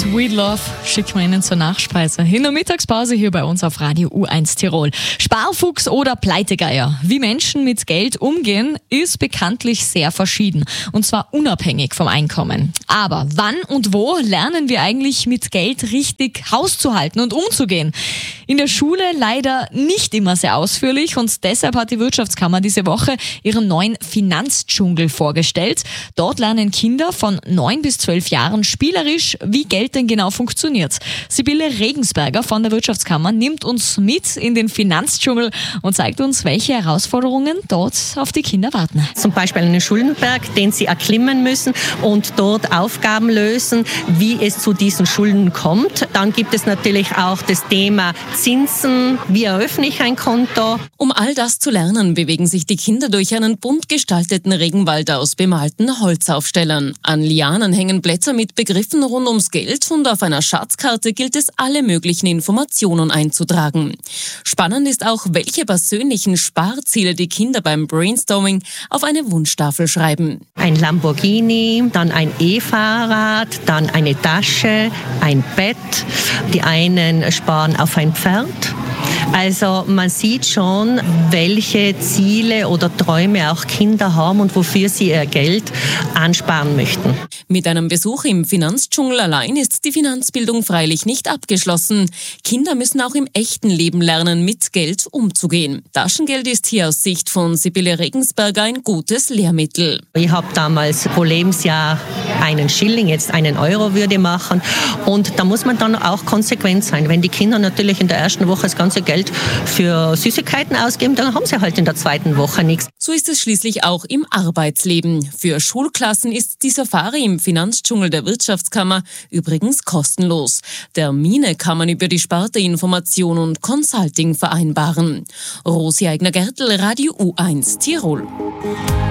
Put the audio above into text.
Sweet Love schicken wir Ihnen zur Nachspeise. In der Mittagspause hier bei uns auf Radio U1 Tirol. Sparfuchs oder Pleitegeier. Wie Menschen mit Geld umgehen, ist bekanntlich sehr verschieden. Und zwar unabhängig vom Einkommen. Aber wann und wo lernen wir eigentlich mit Geld richtig Haus zu halten und umzugehen? In der Schule leider nicht immer sehr ausführlich und deshalb hat die Wirtschaftskammer diese Woche ihren neuen Finanzdschungel vorgestellt. Dort lernen Kinder von 9 bis 12 Jahren spielerisch, wie Geld denn genau funktioniert. Sibylle Regensberger von der Wirtschaftskammer nimmt uns mit in den Finanzdschungel und zeigt uns, welche Herausforderungen dort auf die Kinder warten. Zum Beispiel einen Schuldenberg, den sie erklimmen müssen und dort Aufgaben lösen, wie es zu diesen Schulden kommt. Dann gibt es natürlich auch das Thema Zinsen. Wie eröffne ich ein Konto? Um all das zu lernen, bewegen sich die Kinder durch einen bunt gestalteten Regenwald aus bemalten Holzaufstellern. An Lianen hängen Blätter mit Begriffen rund ums Geld und auf einer Schatzkarte gilt es, alle möglichen Informationen einzutragen. Spannend ist auch, welche persönlichen Sparziele die Kinder beim Brainstorming auf eine Wunschtafel schreiben. Ein Lamborghini, dann ein E-Fahrrad, dann eine Tasche, ein Bett. Die einen sparen auf ein Pferd. Also man sieht schon, welche Ziele oder Träume auch Kinder haben und wofür sie ihr Geld ansparen möchten. Mit einem Besuch im Finanzdschungel allein ist die Finanzbildung freilich nicht abgeschlossen. Kinder müssen auch im echten Leben lernen, mit Geld umzugehen. Taschengeld ist hier aus Sicht von Sibylle Regensberger ein gutes Lehrmittel. Ich habe damals pro Lebensjahr einen Schilling, jetzt einen Euro würde machen. Und da muss man dann auch konsequent sein. Wenn die Kinder natürlich in der ersten Woche das ganze Geld für Süßigkeiten ausgeben, dann haben sie halt in der zweiten Woche nichts. So ist es schließlich auch im Arbeitsleben. Für Schulklassen ist die Safari im Finanzdschungel der Wirtschaftskammer übrigens kostenlos. Termine kann man über die Sparte Information und Consulting vereinbaren. Rosi Eigner-Gertl, Radio U1 Tirol.